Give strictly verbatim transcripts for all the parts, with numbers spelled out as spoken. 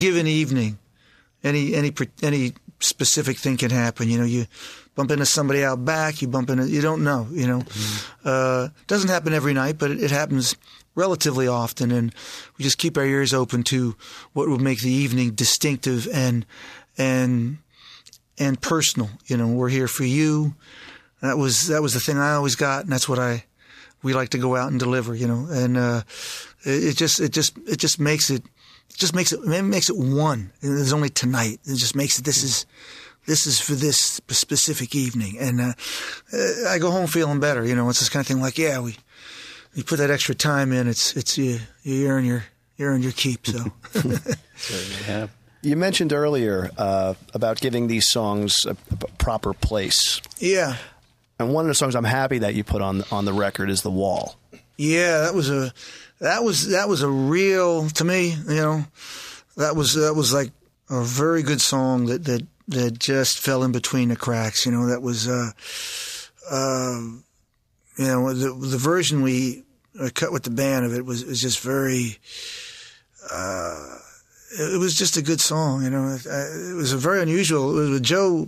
given evening, any any any specific thing can happen. You know, you bump into somebody out back, you bump into, you don't know, you know. Mm-hmm. Uh, doesn't happen every night, but it, it happens relatively often, and we just keep our ears open to what would make the evening distinctive and and and personal. You know, we're here for you. That was that was the thing I always got, and that's what I we like to go out and deliver. You know, and uh, it, it just it just it just makes it. It just makes it, it makes it one. There's only tonight. It just makes it, this is, this is for this specific evening. And, uh, I go home feeling better. You know, it's this kind of thing like, yeah, we, you put that extra time in, it's, it's, you, you earn your, you earn your keep. So. Certainly have. You mentioned earlier, uh, about giving these songs a, a proper place. Yeah. And one of the songs I'm happy that you put on, on the record is The Wall. Yeah, that was a, That was that was a real, to me, you know, that was that was like a very good song that that, that just fell in between the cracks. You know, that was, uh, uh, you know, the the version we cut with the band of it was, was just very, uh, it was just a good song. You know, it, it was a very unusual. It was Joe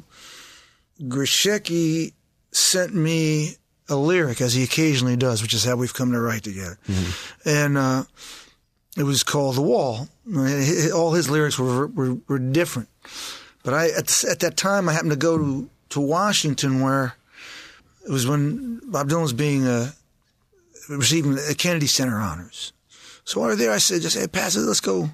Grishecki sent me a lyric, as he occasionally does, which is how we've come to write together. Mm-hmm. And uh, it was called The Wall. All his lyrics were were, were different. But I at, at that time, I happened to go to, to Washington, where it was when Bob Dylan was being uh, receiving the Kennedy Center honors. So while we were there, I said, just, hey, Pat, let's go,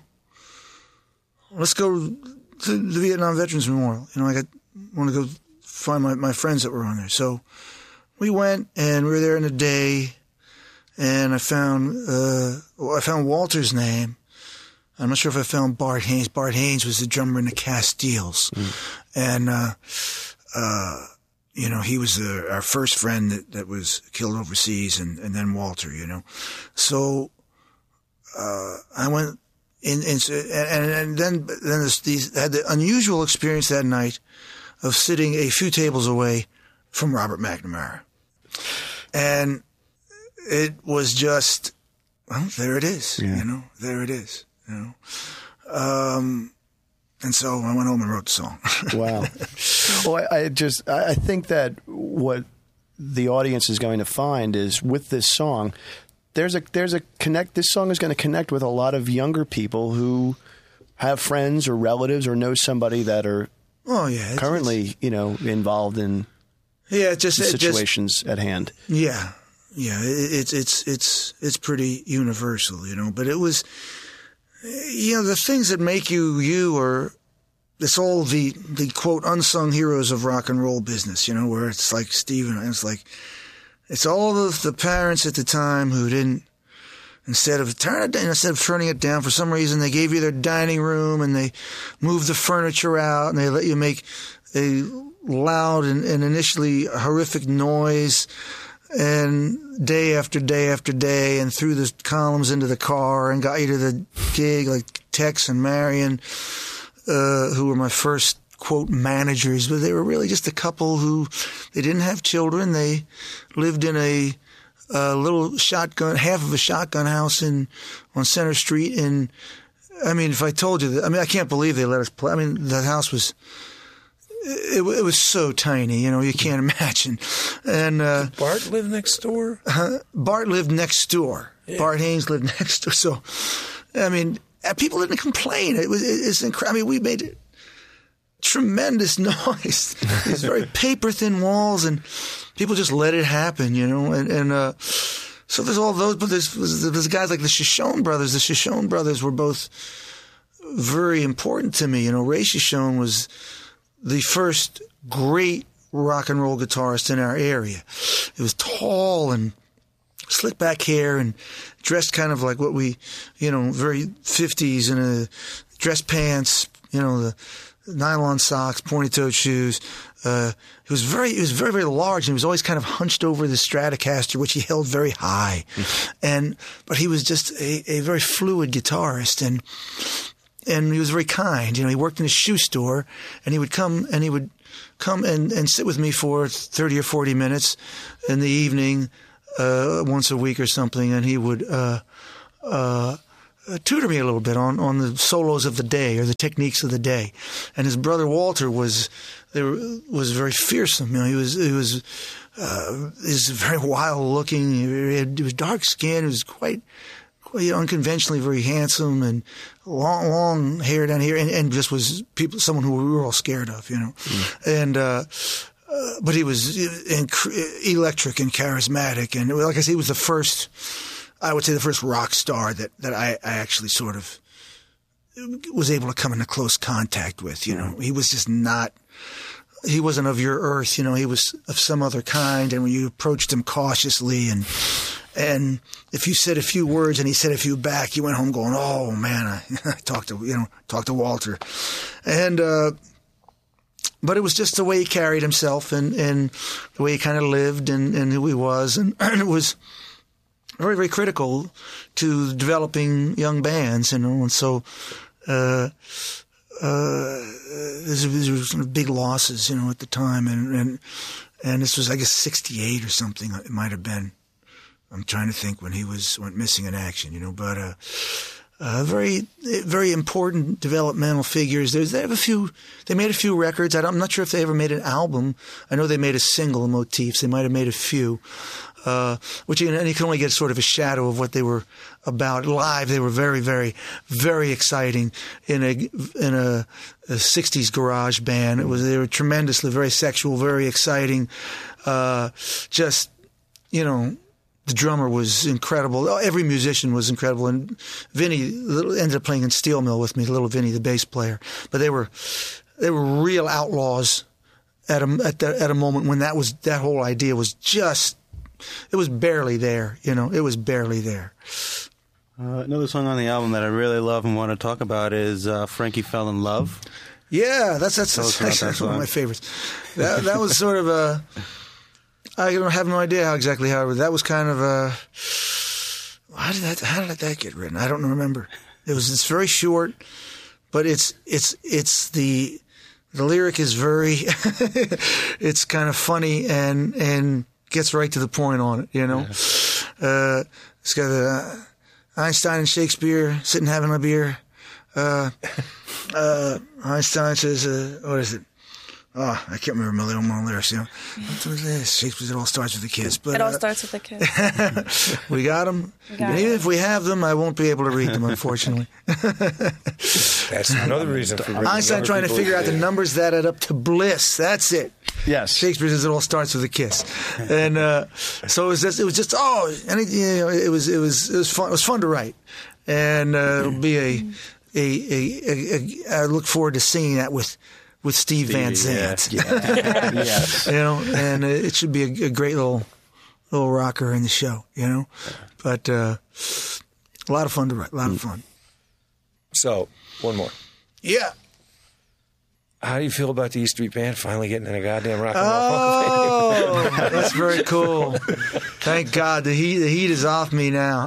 let's go to the Vietnam Veterans Memorial. You know, I got want to go find my, my friends that were on there. So we went, and we were there in a day, and I found uh, I found Walter's name. I'm not sure if I found Bart Haynes. Bart Haynes was the drummer in the Castiles, mm. and uh, uh, you know, he was the, our first friend that, that was killed overseas, and, and then Walter. You know, so uh, I went in, in and, and then then this, these I had the unusual experience that night of sitting a few tables away from Robert McNamara. And it was just, well, there it is, yeah. you know, there it is, you know. Um, and so I went home and wrote the song. Wow. Well, I, I just, I think that what the audience is going to find is with this song, there's a, there's a connect, this song is going to connect with a lot of younger people who have friends or relatives or know somebody that are oh, yeah, it's, currently, it's, you know, involved in Yeah, it's just situations it just, at hand. Yeah, yeah, it, it's it's it's it's pretty universal, you know. But it was, you know, the things that make you you are, it's all the the quote unsung heroes of rock and roll business, you know, where it's like Steven, it's like, it's all of the parents at the time who didn't, instead of turn it down, instead of turning it down for some reason, they gave you their dining room and they moved the furniture out and they let you make a loud and, and initially horrific noise, and day after day after day, and threw the columns into the car and got you to the gig, like Tex and Marion, uh, who were my first quote managers, but they were really just a couple who, they didn't have children. They lived in a, a little shotgun, half of a shotgun house in on Center Street. And I mean, if I told you that, I mean, I can't believe they let us play. I mean, the house was, It, it was so tiny, you know, you can't imagine. And uh, Did Bart lived next door? Uh, Bart lived next door. Yeah. Bart Haynes lived next door. So, I mean, people didn't complain. It was it, it's incredible. I mean, we made tremendous noise. These very paper thin walls, and people just let it happen, you know. And, and uh, so there's all those, but there's there's guys like the Shoshone brothers. The Shoshone brothers were both very important to me. You know, Ray Shoshone was the first great rock and roll guitarist in our area. It was tall and slick back hair and dressed kind of like what we, you know, very fifties in a dress pants, you know, the nylon socks, pointy-toed shoes. Uh, he was very, he was very, very large, and he was always kind of hunched over the Stratocaster, which he held very high. Mm-hmm. And, but he was just a, a very fluid guitarist, and, and he was very kind. You know, he worked in a shoe store, and he would come, and he would come and, and sit with me for thirty or forty minutes in the evening, uh, once a week or something, and he would, uh, uh, uh, tutor me a little bit on, on the solos of the day or the techniques of the day. And his brother Walter was they were, was very fearsome. You know, he was he was uh, he was very wild looking. He, had, he was dark skinned. He was quite. You know, unconventionally very handsome and long, long hair down here, and, and just was people, someone who we were all scared of, you know. Mm. And, uh, uh, but he was inc- electric and charismatic. And like I said, he was the first, I would say the first rock star that, that I, I actually sort of was able to come into close contact with, you know. He was just not, he wasn't of your earth, you know, he was of some other kind. And when you approached him cautiously and, And if you said a few words and he said a few back, you went home going, "Oh man, I, I talked to you know talked to Walter," and uh, but it was just the way he carried himself and, and the way he kind of lived and, and who he was, and, and it was very very critical to developing young bands, you know, and so uh, uh, there was big losses, you know, at the time, and and and this was I guess sixty-eight or something, it might have been. I'm trying to think when he was went missing in action, you know, but uh, uh, very, very important developmental figures. There's they have a few. They made a few records. I don't, I'm not sure if they ever made an album. I know they made a single, Motifs. They might have made a few, uh, which you, and you can only get sort of a shadow of what they were about live. They were very, very, very exciting in a in a, a sixties garage band. It was they were tremendously very sexual, very exciting. Uh, just you know. The drummer was incredible. Every musician was incredible. And Vinny ended up playing in Steel Mill with me, little Vinny, the bass player. But they were they were real outlaws at a at, the, at a moment when that was that whole idea was just it was barely there. You know, it was barely there. Uh, another song on the album that I really love and want to talk about is uh, "Frankie Fell in Love." Yeah, that's that's, that's actually that one of my favorites. That that was sort of a. I have no idea how exactly how that was kind of a. How did that? How did that get written? I don't remember. It was. It's very short, but it's it's it's the the lyric is very. It's kind of funny and and gets right to the point on it. You know, yeah. uh, it's got uh, Einstein and Shakespeare sitting having a beer. Uh, uh, Einstein says, uh, "What is it?" Oh, I can't remember my little more lyrics, you know. Shakespeare, it all starts with a kiss. But, it all uh, starts with a kiss. We got them. We got even if we have them, I won't be able to read them, unfortunately. That's another reason for Einstein trying to figure out the numbers that add up to bliss. That's it. Yes. Shakespeare says it all starts with a kiss. And uh, so it was just, it was just oh, and it, you know, it was, it was, it was fun. It was fun to write. And uh, it'll be a, a, a, a, a, I look forward to singing that with, with Steve Van Zandt. Yeah. Yeah. Yes. You know, and it should be a, a great little little rocker in the show, you know. But uh, a lot of fun to write, a lot of fun. So, one more. Yeah. How do you feel about the E Street Band finally getting in a goddamn rock and roll Hall of Fame? Oh, that's very cool. Thank God the heat the heat is off me now.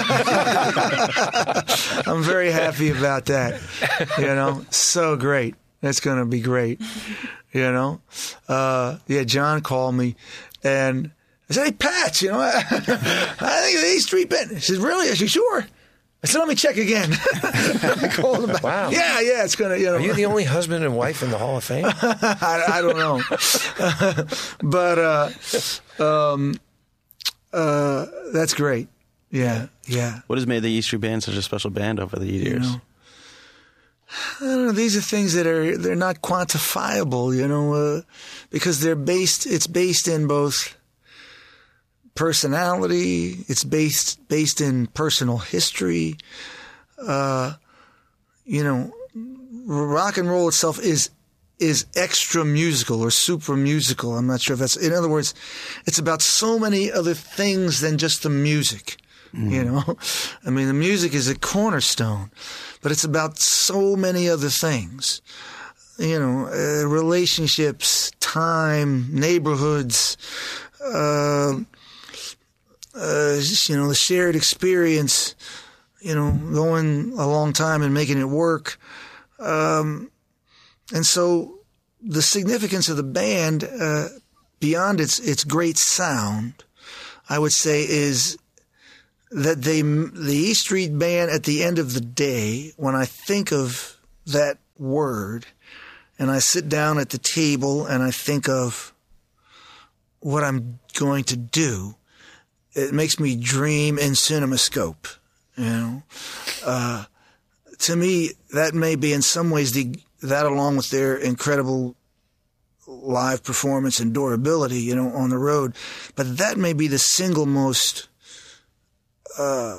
I'm very happy about that. You know, so great. That's going to be great, you know. Uh, yeah, John called me, and I said, "Hey, Pat, you know, I, I think the E Street Band." He said, "Really? Are you sure?" I said, "Let me check again." I called him back. Wow. Yeah, yeah, it's going to, you know. Are you the only husband and wife in the Hall of Fame? I, I don't know. But uh, um, uh, that's great. Yeah, yeah. What has made the E Street Band such a special band over the years? You know, I don't know. These are things that are they're not quantifiable, you know, uh, because they're based. It's based in both personality. It's based based in personal history. Uh, you know, rock and roll itself is is extra musical or super musical. I'm not sure if that's. In other words, it's about so many other things than just the music. Mm. You know, I mean, the music is a cornerstone, but it's about so many other things. You know, uh, relationships, time, neighborhoods, uh, uh, you know, the shared experience, you know, going a long time and making it work. Um, and so the significance of the band, uh, beyond its, its great sound, I would say is that they, the E Street Band at the end of the day, when I think of that word and I sit down at the table and I think of what I'm going to do, it makes me dream in CinemaScope, you know. Uh, to me, that may be in some ways the, that along with their incredible live performance and durability, you know, on the road, but that may be the single most uh,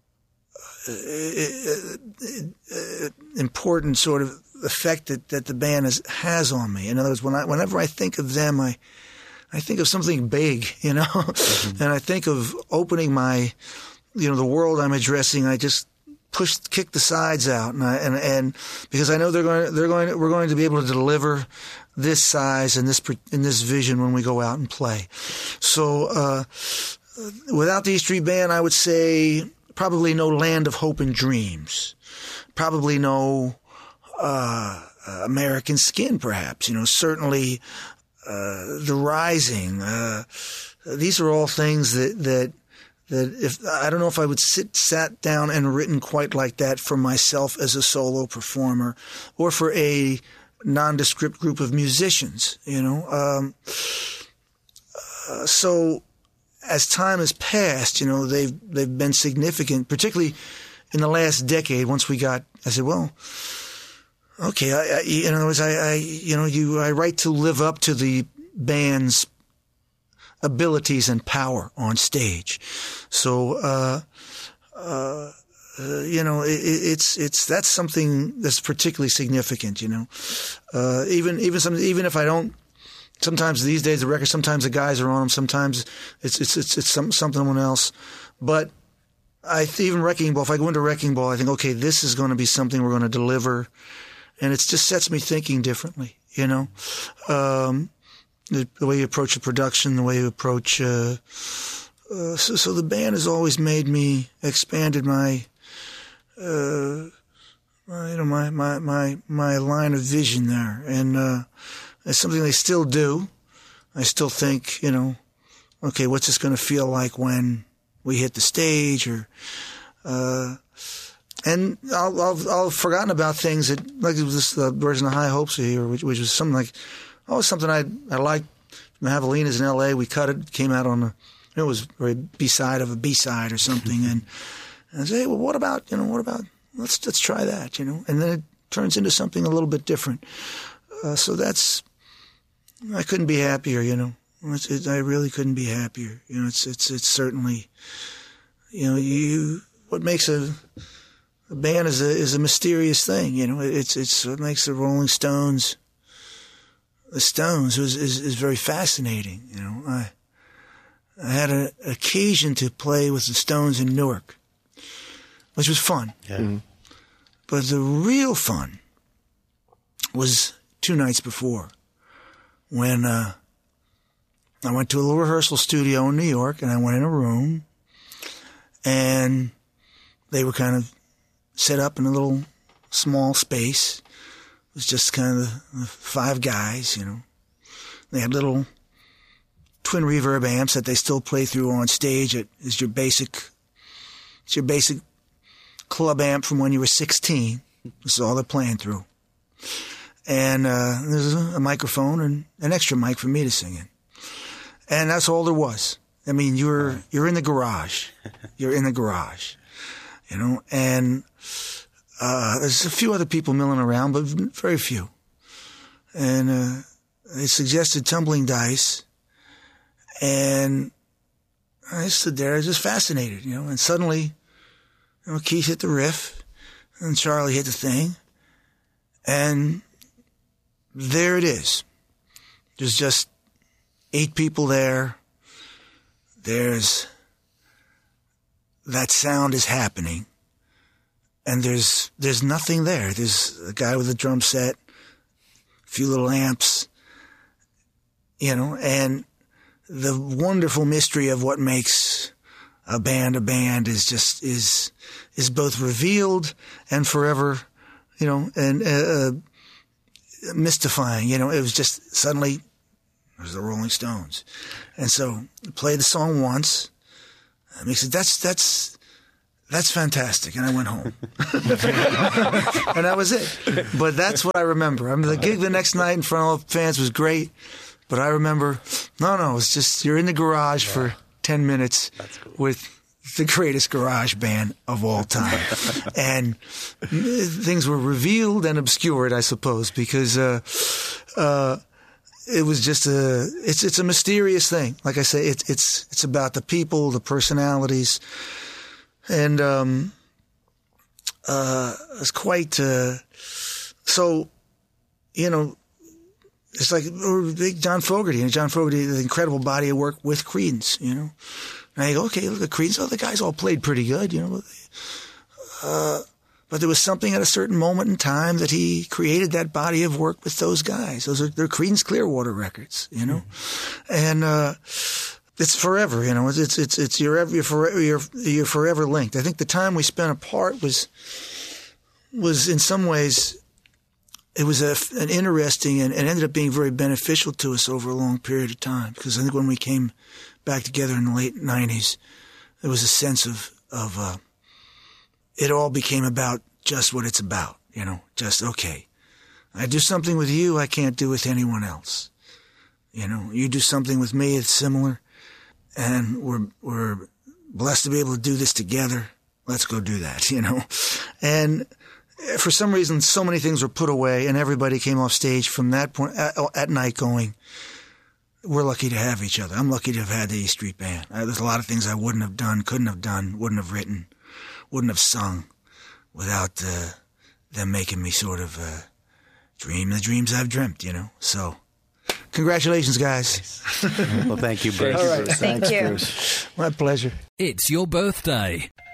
important sort of effect that, that the band has, has on me. In other words, when I, whenever I think of them, I I think of something big, you know, mm-hmm. and I think of opening my, you know, the world I'm addressing. I just push, kick the sides out, and I, and and because I know they're going, they're going, to, we're going to be able to deliver this size and this in this vision when we go out and play. So, uh, without the E Street Band, I would say probably no Land of Hope and Dreams, probably no uh, American Skin, perhaps. You know, certainly. Uh, the Rising, uh, these are all things that, that, that if, I don't know if I would sit, sat down and written quite like that for myself as a solo performer or for a nondescript group of musicians, you know. Um, uh, so as time has passed, you know, they've, they've been significant, particularly in the last decade. Once we got, I said, well, okay, I, I, in other words, I, I, you know, you, I write to live up to the band's abilities and power on stage. So, uh, uh, uh you know, it, it's, it's, that's something that's particularly significant, you know. Uh, even, even some, even if I don't, sometimes these days the record, sometimes the guys are on them, sometimes it's, it's, it's, it's some, someone else. But I, even Wrecking Ball, if I go into Wrecking Ball, I think, okay, this is going to be something we're going to deliver. And it just sets me thinking differently, you know, um, the, the way you approach the production, the way you approach, uh, uh, so, so the band has always made me, expanded my, uh, my, you know, my, my, my, my line of vision there. And, uh, it's something they still do. I still think, you know, okay, what's this going to feel like when we hit the stage or, uh, And I'll, I'll, I'll have forgotten about things that, like it was this uh, version of High Hopes here, which, which was something like, oh, something I I liked. Mahavalina's in L A. We cut it, came out on a, it was a B-side of a B-side or something. and, and I say, hey, well, what about, you know, what about, let's let's try that, you know. And then it turns into something a little bit different. Uh, so that's, I couldn't be happier, you know. It's, it, I really couldn't be happier. You know, it's, it's, it's certainly, you know, you, what makes a, A band is a is a mysterious thing, you know. It's it's what makes the Rolling Stones, the Stones, is is, is very fascinating. You know, I I had an occasion to play with the Stones in Newark, which was fun. Yeah. Mm-hmm. But the real fun was two nights before, when uh, I went to a little rehearsal studio in New York, and I went in a room, and they were kind of set up in a little small space. It was just kind of the five guys, you know. They had little twin reverb amps that they still play through on stage. It is your basic, it's your basic club amp from when you were sixteen. This is all they're playing through. And uh, there's a, a microphone and an extra mic for me to sing in. And that's all there was. I mean, you're you're in the garage. You're in the garage, you know, and uh, there's a few other people milling around, but very few. And uh, they suggested tumbling dice, and I stood there just fascinated, you know, and suddenly, you know, Keith hit the riff, and Charlie hit the thing, and there it is. There's just eight people there. There's, that sound is happening, and there's there's nothing there. There's a guy with a drum set, a few little amps, you know, and the wonderful mystery of what makes a band a band is just is is both revealed and forever, you know, and uh, mystifying. You know, it was just suddenly it was the Rolling Stones, and so play the song once. I mean, that's that's that's fantastic. And I went home. And that was it. But that's what I remember. I mean, the gig the next night in front of all the fans was great. But I remember, no, no, it's just you're in the garage yeah. for ten minutes cool. with the greatest garage band of all time. And things were revealed and obscured, I suppose, because uh, uh, it was just a it's it's a mysterious thing. Like I say, it's it's it's about the people, the personalities, and um, uh, it's quite uh, so. You know, it's like big John Fogerty and John Fogerty, the incredible body of work with Creedence. You know, and I go, okay, look at Creedence. Oh, the guys all played pretty good. You know, uh, but there was something at a certain moment in time that he created that body of work with those guys. Those are they're Creedence Clearwater records, you know, mm-hmm. and uh, it's forever. You know, it's it's it's you're ever, you're forever you're, you're forever linked. I think the time we spent apart was was in some ways it was a, an interesting and, and ended up being very beneficial to us over a long period of time, because I think when we came back together in the late nineties, there was a sense of of uh, it all became about just what it's about, you know, just, okay, I do something with you I can't do with anyone else. You know, you do something with me, it's similar, and we're we're blessed to be able to do this together. Let's go do that, you know. And for some reason, so many things were put away, and everybody came off stage from that point at, at night going, we're lucky to have each other. I'm lucky to have had the E Street Band. Uh, there's a lot of things I wouldn't have done, couldn't have done, wouldn't have written, wouldn't have sung without uh, them making me sort of uh, dream the dreams I've dreamt, you know. So, congratulations, guys. Well, thank you, Bruce. All right. Thank Thanks, you. Bruce. My pleasure. It's your birthday.